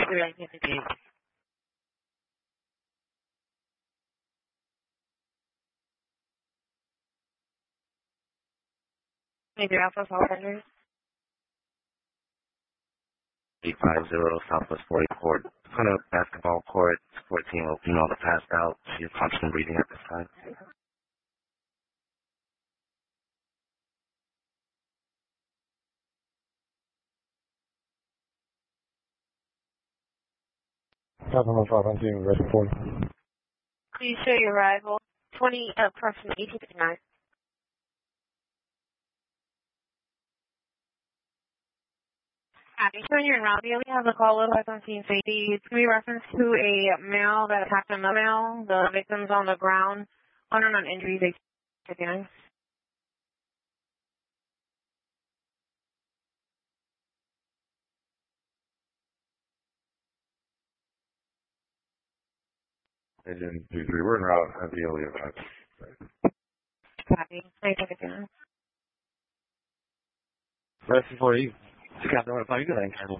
Major Alpha 400. 850 Southwest 40 Court. Front of basketball court, 14 will female that passed out. She is functioning breathing at this time. Southern 519, ready for. Please show your arrival. Approximately 1859. Showing your route, we have a call with us on scene safety. It's going to be reference to a male that attacked another male. The victim's on the ground. Unknown injuries. 1859. Agent 23, we're en route at the Elliott event. Copy. 1859. Rest for you. You got notified. You got an internal.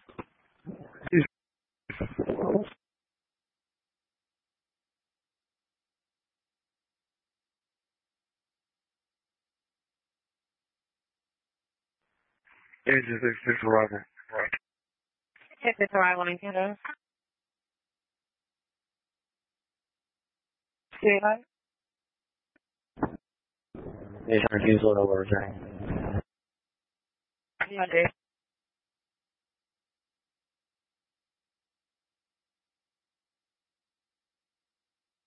Agent 66 arrival. Right. Check this arrival in Canada. State Agent refusal over returning. Yeah, Dave.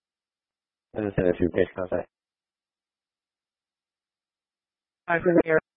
I just sent a few case contact. I